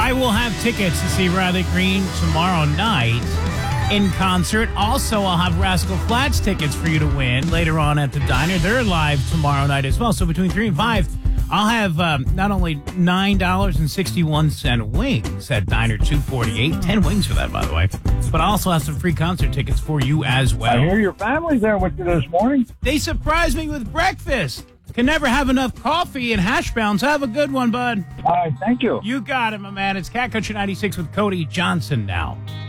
I will have tickets to see Riley Green tomorrow night in concert. Also, I'll have Rascal Flatts tickets for you to win later on at the diner. They're live tomorrow night as well. So between 3 and 5, I'll have not only $9.61 wings at Diner 248. 10 wings for that, by the way. But I also have some free concert tickets for you as well. I hear your family's there with you this morning. They surprised me with breakfast. Can never have enough coffee and hash browns. Have a good one, bud. All right, thank you. You got it, my man. It's Cat Country 96 with Cody Johnson now.